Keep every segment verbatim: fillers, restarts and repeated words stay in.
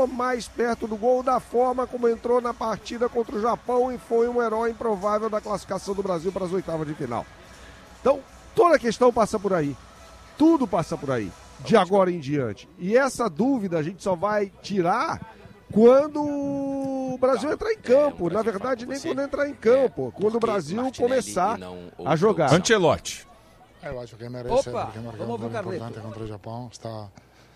chegou mais perto do gol da forma como entrou na partida contra o Japão e foi um herói improvável da classificação do Brasil para as oitavas de final. Então, toda a questão passa por aí. Tudo passa por aí, de agora em diante. E essa dúvida a gente só vai tirar quando o Brasil entrar em campo. Na verdade, nem quando entrar em campo. Quando o Brasil começar a jogar. Ancelotti. Eu acho que merece, Opa, porque é um vamos ver o importante Carleto. contra o Japão. Está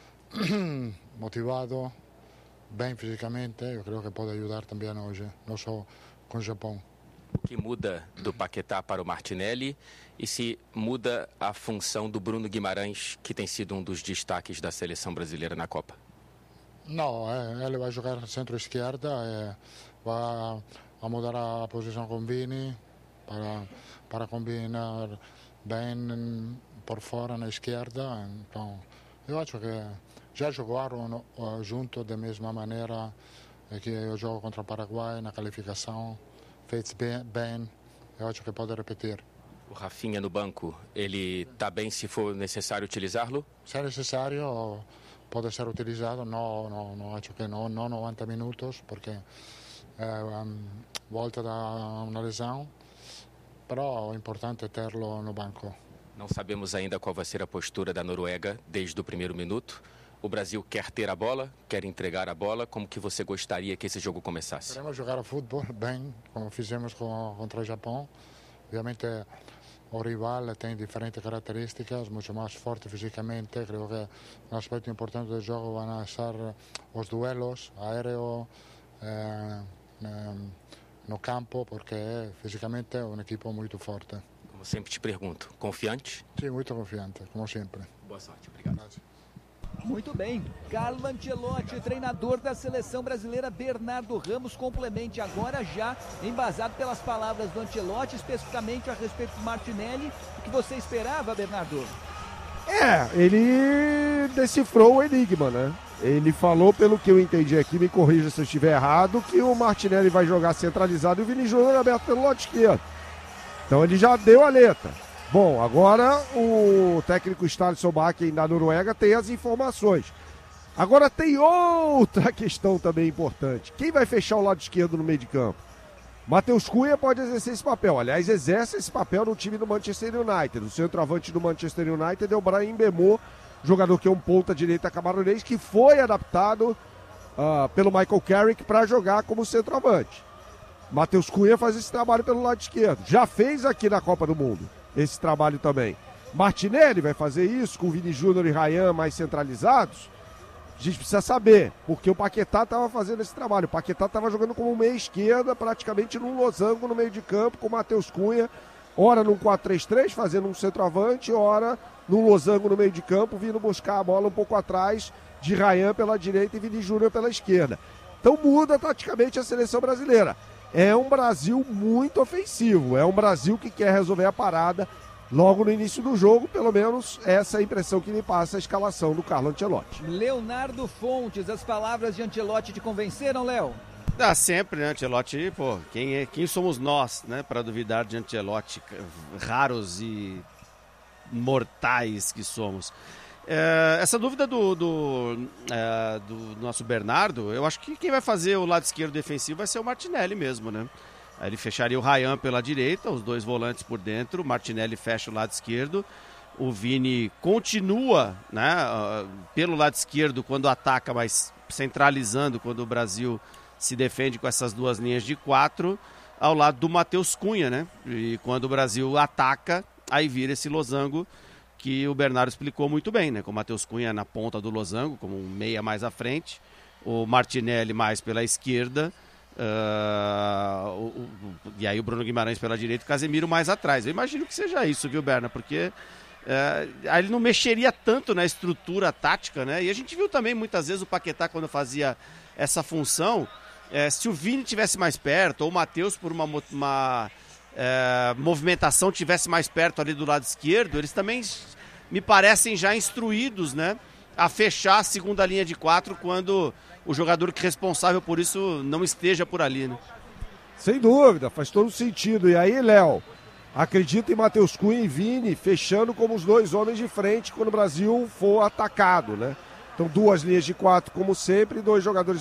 motivado, bem fisicamente. Eu creio que pode ajudar também hoje, não só com o Japão. O que muda do Paquetá para o Martinelli e se muda a função do Bruno Guimarães, que tem sido um dos destaques da seleção brasileira na Copa? Não, é, ele vai jogar centro-esquerda, é, vai a mudar a posição com Vini para, para combinar bem por fora na esquerda. Então, eu acho que já jogaram uh, junto da mesma maneira que eu jogo contra o Paraguai na qualificação. Fez bem, bem, eu acho que pode repetir. O Rafinha no banco, ele está bem se for necessário utilizá-lo? Se é necessário, pode ser utilizado. Não, não, não acho que não, não noventa minutos, porque é um, volta da uma lesão. Però o importante é tê-lo no banco. Não sabemos ainda qual vai ser a postura da Noruega desde o primeiro minuto. O Brasil quer ter a bola, quer entregar a bola. Como que você gostaria que esse jogo começasse? Queremos jogar a futebol bem, como fizemos com, contra o Japão. Obviamente o rival tem diferentes características, muito mais forte fisicamente. Creio que um aspecto importante do jogo vão ser os duelos aéreo eh, eh, no campo, porque fisicamente é uma equipe muito forte. Como sempre te pergunto, confiante? Sim, muito confiante, como sempre. Boa sorte, obrigado. Muito bem. Carlo Ancelotti, treinador da seleção brasileira. Bernardo Ramos, complemente agora já, embasado pelas palavras do Ancelotti, especificamente a respeito do Martinelli. O que você esperava, Bernardo? É, ele decifrou o enigma, né? Ele falou, pelo que eu entendi aqui, me corrija se eu estiver errado, que o Martinelli vai jogar centralizado e o Vini Júnior aberto pelo lado esquerdo. Então ele já deu a letra. Bom, agora o técnico Stålsson da Noruega tem as informações. Agora tem outra questão também importante. Quem vai fechar o lado esquerdo no meio de campo? Matheus Cunha pode exercer esse papel. Aliás, exerce esse papel no time do Manchester United. O centroavante do Manchester United é o Bryan Mbeumo, jogador que é um ponta-direita camaronês, que foi adaptado uh, pelo Michael Carrick para jogar como centroavante. Matheus Cunha faz esse trabalho pelo lado esquerdo. Já fez aqui na Copa do Mundo esse trabalho também. Martinelli vai fazer isso com o Vini Júnior e Ryan mais centralizados? A gente precisa saber, porque o Paquetá estava fazendo esse trabalho. O Paquetá estava jogando como meia esquerda, praticamente num losango no meio de campo, com o Matheus Cunha, ora num quatro três três, fazendo um centroavante, ora num losango no meio de campo, vindo buscar a bola um pouco atrás de Ryan pela direita e Vini Júnior pela esquerda. Então muda taticamente a seleção brasileira. É um Brasil muito ofensivo, é um Brasil que quer resolver a parada logo no início do jogo, pelo menos essa é a impressão que me passa a escalação do Carlo Ancelotti. Leonardo Fontes, as palavras de Ancelotti te convenceram, Léo? Ah, sempre, né, Ancelotti, pô, quem, é, quem somos nós, né, para duvidar de Ancelotti, raros e mortais que somos. É, essa dúvida do, do, é, do nosso Bernardo, eu acho que quem vai fazer o lado esquerdo defensivo vai ser o Martinelli mesmo, né? Aí ele fecharia o Ryan pela direita, os dois volantes por dentro, o Martinelli fecha o lado esquerdo, o Vini continua, né, uh, pelo lado esquerdo quando ataca, mas centralizando quando o Brasil se defende com essas duas linhas de quatro, ao lado do Matheus Cunha, né? E quando o Brasil ataca, aí vira esse losango que o Bernardo explicou muito bem, né? Com o Matheus Cunha na ponta do losango, como um meia mais à frente, o Martinelli mais pela esquerda, uh, o, o, e aí o Bruno Guimarães pela direita e o Casemiro mais atrás. Eu imagino que seja isso, viu, Berna? Porque uh, aí ele não mexeria tanto na estrutura tática, né? E a gente viu também muitas vezes o Paquetá quando fazia essa função, uh, se o Vini tivesse mais perto, ou o Matheus por uma... uma É, movimentação tivesse mais perto ali do lado esquerdo, eles também me parecem já instruídos, né, a fechar a segunda linha de quatro quando o jogador que é responsável por isso não esteja por ali, né? Sem dúvida, faz todo sentido. E aí, Léo, acredita em Matheus Cunha e Vini fechando como os dois homens de frente quando o Brasil for atacado, né? Então duas linhas de quatro como sempre, dois jogadores